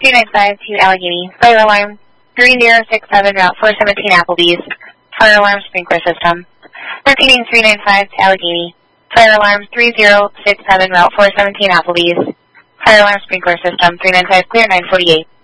395 to Allegheny. Fire alarm 3067 Route 417 Applebee's. Fire alarm sprinkler system. Repeating 395 to Allegheny. Fire alarm 3067 Route 417 Applebee's. Fire alarm sprinkler system. 395 clear 948.